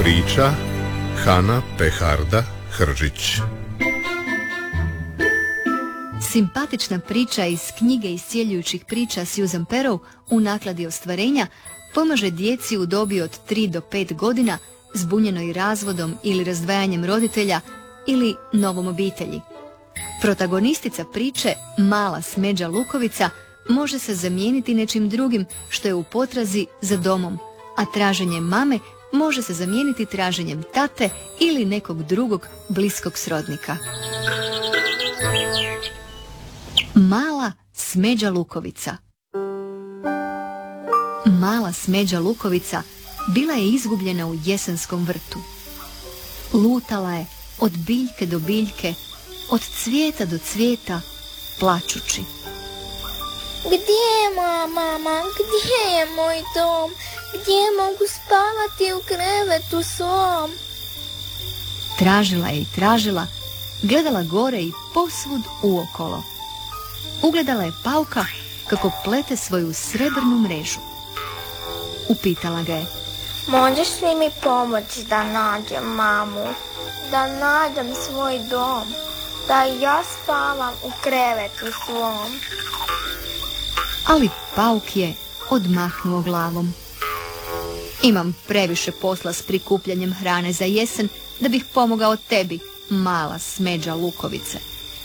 Priča Hana Peharda Hržić. Simpatična priča iz knjige iscjeljujućih priča Susan Perrow u nakladi ostvarenja pomaže djeci u dobi od 3 do 5 godina zbunjenoj razvodom ili razdvajanjem roditelja ili novom obitelji. Protagonistica priče, mala smeđa Lukovica, može se zamijeniti nečim drugim što je u potrazi za domom, a traženje mame može se zamijeniti traženjem tate ili nekog drugog bliskog srodnika. Mala smeđa Lukovica. Mala smeđa Lukovica bila je izgubljena u jesenskom vrtu. Lutala je od biljke do biljke, od cvijeta do cvijeta, plačući. Gdje je moja mama? Gdje je moj dom? Gdje mogu spavati u krevetu svom? Tražila je i tražila, gledala gore i posvud uokolo. Ugledala je pauka kako plete svoju srebrnu mrežu. Upitala ga je: možeš li mi pomoći da nađem mamu? Da nađem svoj dom? Da ja spavam u krevetu svom? Ali pauk je odmahnuo glavom. Imam previše posla s prikupljanjem hrane za jesen da bih pomogao tebi, mala smeđa Lukovice.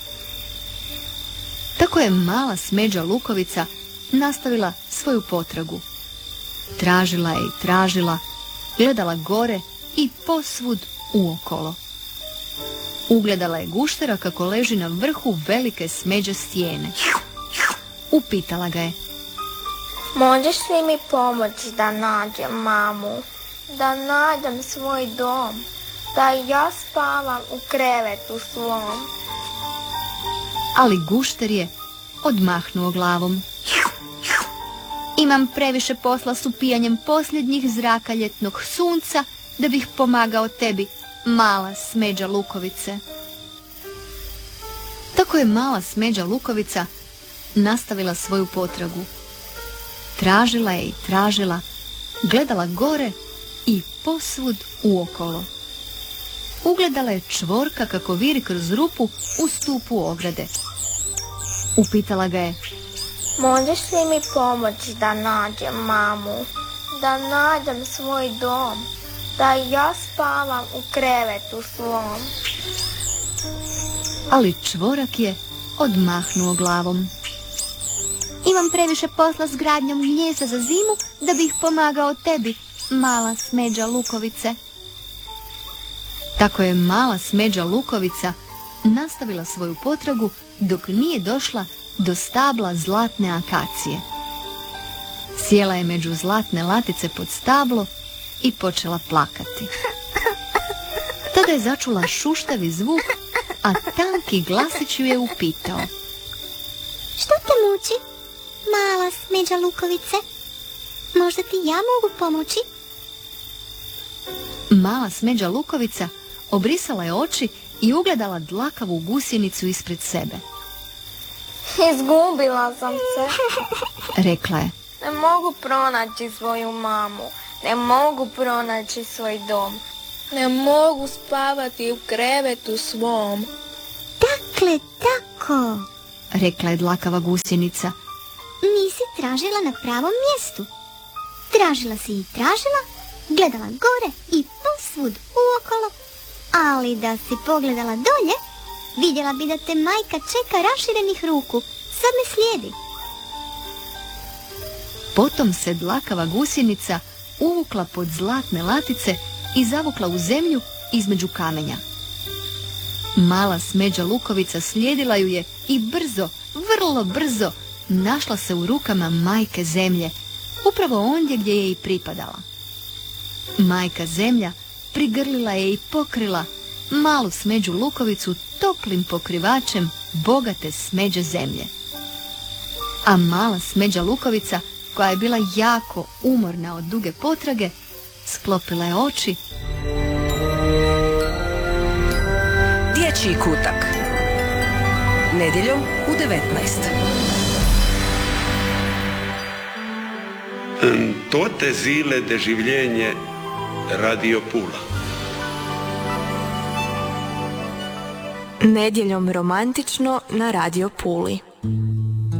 Tako je mala smeđa Lukovica nastavila svoju potragu. Tražila je i tražila, gledala gore i posvud uokolo. Ugledala je guštera kako leži na vrhu velike smeđe stijene. Upitala ga je: možeš li mi pomoći da nađem mamu? Da nađem svoj dom? Da ja spavam u krevetu svom? Ali gušter je odmahnuo glavom. Imam previše posla s upijanjem posljednjih zraka ljetnog sunca da bih pomagao tebi, mala smeđa Lukovice. Tako je mala smeđa Lukovica nastavila svoju potragu. Tražila je i tražila, gledala gore i posvud uokolo. Ugledala je čvorka kako viri kroz rupu u stupu ograde. Upitala ga je: možeš li mi pomoći da nađem mamu? Da nađem svoj dom? Da ja spavam u krevetu svom? Ali čvorak je odmahnuo glavom. Imam previše posla s gradnjom gnijezda za zimu da bih pomagao tebi, mala smeđa Lukovice. Tako je mala smeđa Lukovica nastavila svoju potragu dok nije došla do stabla zlatne akacije. Sjela je među zlatne latice pod stablo i počela plakati. Tada je začula šuštavi zvuk, a tanki glasić ju je upitao: što te muči, mala smeđa Lukovice? Možda ti ja mogu pomoći? Mala smeđa Lukovica obrisala je oči i ugledala dlakavu gusjenicu ispred sebe. Izgubila sam se, rekla je. Ne mogu pronaći svoju mamu, ne mogu pronaći svoj dom, ne mogu spavati u krevetu svom. Dakle, tako, rekla je dlakava gusjenica. Nisi tražila na pravom mjestu. Tražila si i tražila, gledala gore i posvud uokolo, ali da si pogledala dolje, vidjela bi da te majka čeka raširenih ruku. Sad me slijedi. Potom se dlakava gusjenica uvukla pod zlatne latice i zavukla u zemlju između kamenja. Mala smeđa Lukovica slijedila ju je i brzo, vrlo brzo, našla se u rukama majke zemlje, upravo ondje gdje je i pripadala. Majka zemlja prigrlila je i pokrila malu smeđu Lukovicu toplim pokrivačem bogate smeđe zemlje. A mala smeđa Lukovica, koja je bila jako umorna od duge potrage, sklopila je oči. Dječji kutak. Nedjeljom u 19. Tote zile de življenje Radio Pula. Nedjeljom romantično na Radio Puli.